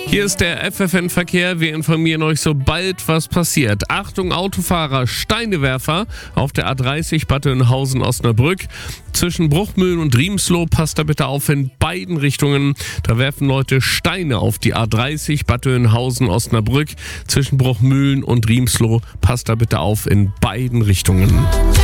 Hier ist der FFN-Verkehr. Wir informieren euch, sobald was passiert. Achtung, Autofahrer, Steinewerfer auf der A30 Bad Oeynhausen-Osnabrück. Zwischen Bruchmühlen und Riemsloh passt da bitte auf in beiden Richtungen. Da werfen Leute Steine auf die A30 Bad Oeynhausen-Osnabrück. Zwischen Bruchmühlen und Riemsloh passt da bitte auf in beiden Richtungen.